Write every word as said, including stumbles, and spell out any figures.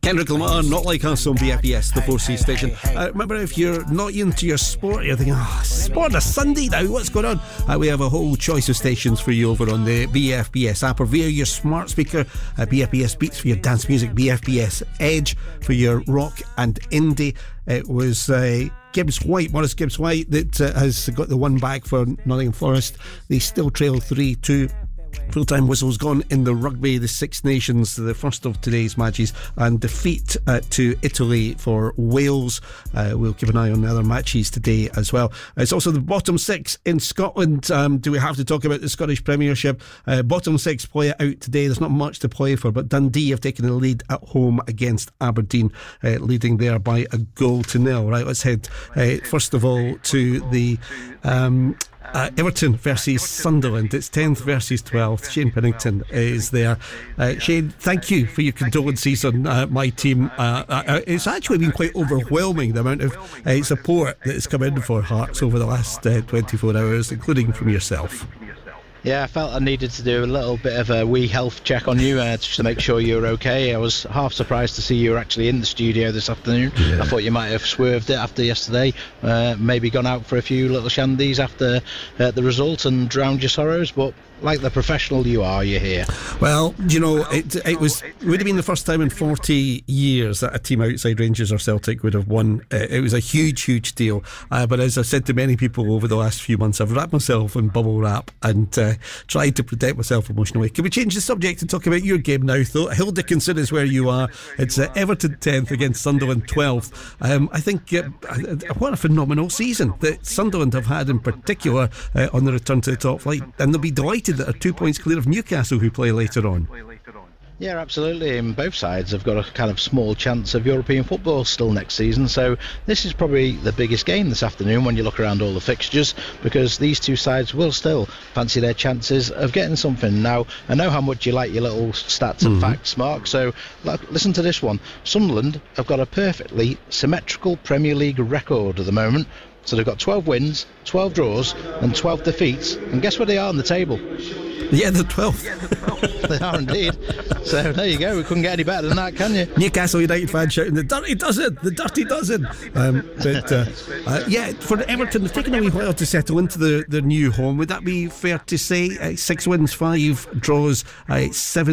Kendrick Lamar, Not Like Us on B F B S, the four C station. Uh, remember, if you're not into your sport, you're thinking, oh, sport on a Sunday now, what's going on? Uh, we have a whole choice of stations for you over on the B F B S app or via your smart speaker. uh, B F B S Beats for your dance music, B F B S Edge for your rock and indie. It was uh, Gibbs White, Morris Gibbs White, that uh, has got the one back for Nottingham Forest. They still trail three two. Full-time whistle's gone in the rugby, the Six Nations, the first of today's matches, and defeat uh, to Italy for Wales. Uh, we'll keep an eye on the other matches today as well. It's also the bottom six in Scotland. Um, do we have to talk about the Scottish Premiership? Uh, bottom six play it out today. There's not much to play for, but Dundee have taken the lead at home against Aberdeen, uh, leading there by a goal to nil. Right, let's head uh, first of all to the um, Uh, Everton versus Sunderland. It's tenth versus twelfth. Shane Pennington is there. uh, Shane, thank you for your condolences on uh, my team. uh, uh, It's actually been quite overwhelming, the amount of uh, support that has come in for Hearts over the last uh, twenty-four hours, including from yourself. Yeah, I felt I needed to do a little bit of a wee health check on you uh, just to make sure you were okay. I was half surprised to see you were actually in the studio this afternoon. Yeah. I thought you might have swerved it after yesterday, uh, maybe gone out for a few little shandies after uh, the result and drowned your sorrows, but like the professional you are, you're here. Well, you know, it, it was it would have been the first time in forty years that a team outside Rangers or Celtic would have won. Uh, it was a huge, huge deal. Uh, but as I've said to many people over the last few months, I've wrapped myself in bubble wrap and uh, tried to protect myself emotionally. Can we change the subject and talk about your game now, though? Hill Dickinson is where you are. It's uh, Everton tenth against Sunderland twelfth. Um, I think uh, what a phenomenal season that Sunderland have had, in particular, uh, on the return to the top flight, and they'll be delighted that are two points clear of Newcastle, who play later on. Yeah, absolutely, and both sides have got a kind of small chance of European football still next season, so this is probably the biggest game this afternoon when you look around all the fixtures, because these two sides will still fancy their chances of getting something. Now, I know how much you like your little stats and mm-hmm. facts, Mark, so look, listen to this one. Sunderland have got a perfectly symmetrical Premier League record at the moment. So they've got twelve wins, twelve draws and twelve defeats, and guess where they are on the table? Yeah, the twelfth. They are indeed. So there you go, we couldn't get any better than that, can you? Newcastle United fans shouting, the dirty dozen, the dirty dozen. Um, but uh, uh, yeah, for Everton, it's taken a wee while to settle into the, their new home. Would that be fair to say? Uh, six wins, five draws, uh, seven